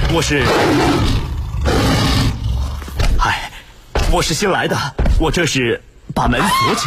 我是新来的，我这是把门锁起